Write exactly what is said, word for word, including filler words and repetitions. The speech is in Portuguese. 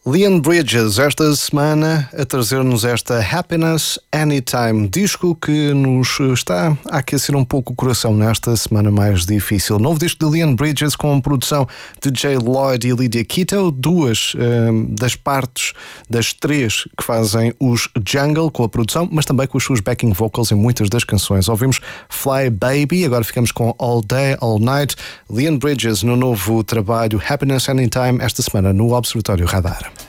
Leon Bridges, esta semana a trazer-nos esta Happiness Anytime, disco que nos está a aquecer um pouco o coração nesta semana mais difícil. Novo disco de Leon Bridges com produção de Jay Lloyd e Lydia Kito, duas um, das partes das três que fazem os Jungle com a produção, mas também com os seus backing vocals em muitas das canções. Ouvimos Fly Baby, agora ficamos com All Day, All Night. Leon Bridges no novo trabalho Happiness Anytime, esta semana no Observatório Radar.